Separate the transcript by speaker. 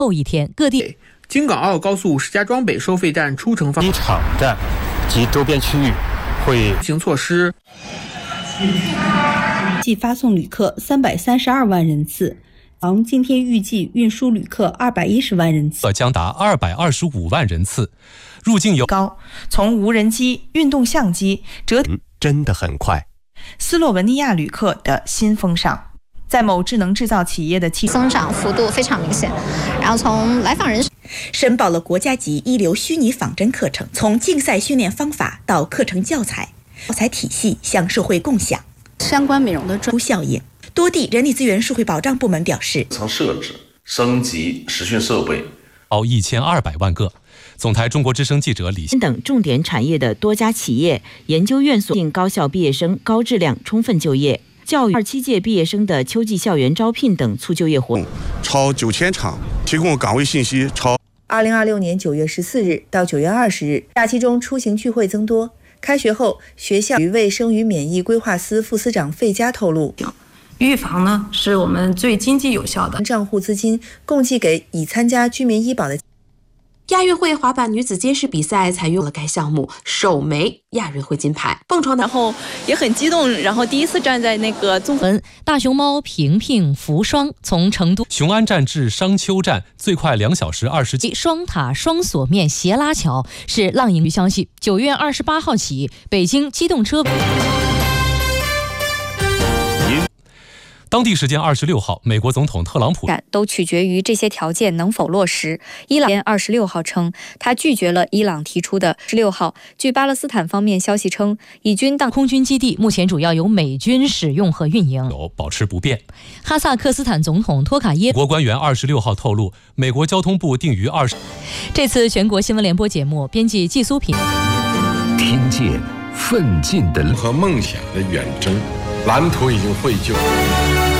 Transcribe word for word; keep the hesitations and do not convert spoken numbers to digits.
Speaker 1: 后一天，各地
Speaker 2: 京港澳高速石家庄北收费站出城方
Speaker 3: 机场站及周边区域会
Speaker 2: 行措施，
Speaker 4: 计发送旅客三百三十二万人次。航今天预计运输旅客二百一十万人次，
Speaker 5: 将达二百二十五万人次。入境游
Speaker 6: 高，从无人机、运动相机折
Speaker 3: 嗯，真的很快。
Speaker 6: 斯洛文尼亚旅客的新风尚，在某智能制造企业的汽
Speaker 7: 增长幅度非常明显。然后从来访人
Speaker 8: 申报了国家级一流虚拟仿真课程，从竞赛训练方法到课程教材、教材体系向社会共享，
Speaker 9: 相关美容的专
Speaker 8: 效应。多地人力资源社会保障部门表示，
Speaker 10: 曾设置升级实训设备
Speaker 5: 到一千二百万个。总台中国之声记者李
Speaker 11: 等重点产业的多家企业、研究院所高校毕业生高质量充分就业，教育二七届毕业生的秋季校园招聘等促就业活动，
Speaker 12: 超九千场，提供岗位信息超。
Speaker 13: 二零二六年九月十四日到九月二十日，假期中出行聚会增多。开学后，学校卫生与免疫规划司副司长费佳透露，
Speaker 9: 预防呢是我们最经济有效的。
Speaker 13: 账户资金共计给已参加居民医保的。
Speaker 14: 亚运会滑板女子街式比赛采用了该项目首枚亚运会金牌。蹦床，
Speaker 15: 然后也很激动，然后第一次站在那个综合。
Speaker 1: 大熊猫平平扶霜从成都
Speaker 5: 雄安站至商丘站最快两小时二十几。
Speaker 1: 双塔双锁面斜拉桥是浪影消息，九月二十八号起，北京机动车。
Speaker 5: 当地时间二十六号，美国总统特朗普
Speaker 16: 都取决于这些条件能否落实。伊朗二十六号称，他拒绝了伊朗提出的。十六号，据巴勒斯坦方面消息称，以军当
Speaker 1: 空军基地目前主要由美军使用和运营，
Speaker 5: 保持不变。
Speaker 1: 哈萨克斯坦总统托卡耶夫
Speaker 5: 国官员二十六号透露，美国交通部定于二十。
Speaker 1: 这次全国新闻联播节目编辑季苏平，
Speaker 17: 听见奋进的
Speaker 18: 和梦想的远征，蓝图已经绘就。